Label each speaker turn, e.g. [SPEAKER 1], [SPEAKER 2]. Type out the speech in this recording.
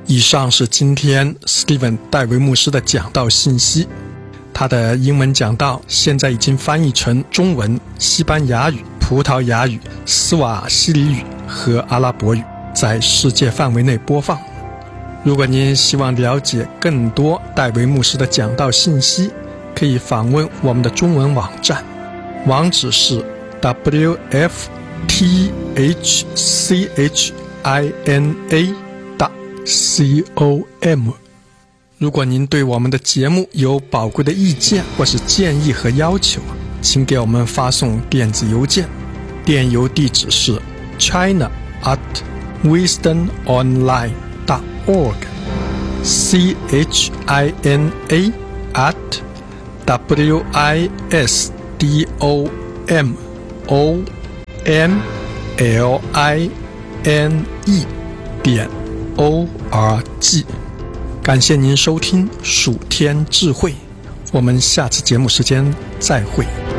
[SPEAKER 1] 以上是今天 Steven 戴维牧师的讲道信息。他的英文讲道现在已经翻译成中文、西班牙语、葡萄牙语、斯瓦希里语和阿拉伯语，在世界范围内播放。如果您希望了解更多戴维牧师的讲道信息，可以访问我们的中文网站，网址是 wftchina.com。如果您对我们的节目有宝贵的意见或是建议和要求，请给我们发送电子邮件，电邮地址是 china@wisdomonline.org china@wisdomonline.org。感谢您收听蜀天智慧，我们下次节目时间再会。